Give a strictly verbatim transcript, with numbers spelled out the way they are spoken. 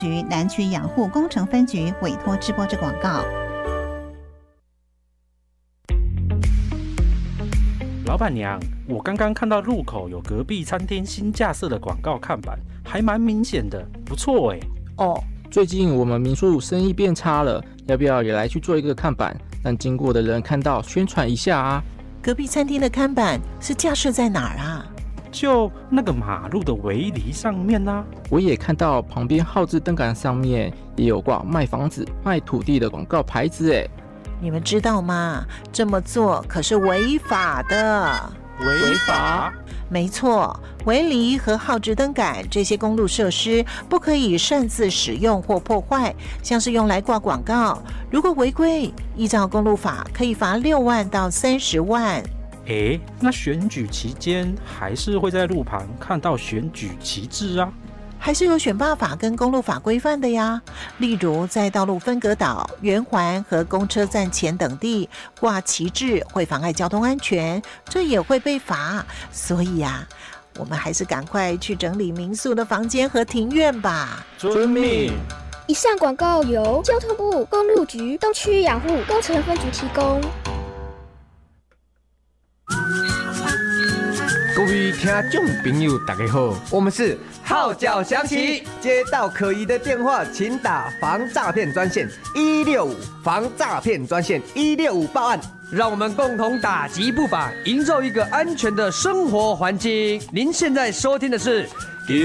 局南区养护工程分局委托直播之广告。 老板娘，我刚刚看到入口有隔壁餐厅新架设的广告看板，还蛮明显的，不错哎。 哦，最近我们民宿生意变差了，要不要也来去做一个看板，让经过的人看到宣传一下啊？ 隔壁餐厅的看板是架设在哪儿啊？ 就那个马路的围篱上面啊。 我也看到旁边号志灯杆上面也有挂卖房子、卖土地的广告牌子哎。 你们知道吗？这么做可是违法的。 违法？ 没错，围篱和号志灯杆这些公路设施不可以擅自使用或破坏，像是用来挂广告，如果违规，依照公路法可以罚六万到三十万。 诶，那选举期间还是会在路旁看到选举旗帜啊。 还是有选罢法跟公路法规范的呀，例如在道路分隔岛、圆环和公车站前等地挂旗帜会妨碍交通安全，这也会被罚。所以啊，我们还是赶快去整理民宿的房间和庭院吧。 遵命。 以上广告由交通部公路局东区养护工程分局提供。 各位听众朋友大家好，我们是号角响起，接到可疑的电话请打防诈骗专线一六五，防诈骗专线一六五报案，让我们共同打击不法，营造一个安全的生活环境。您现在收听的是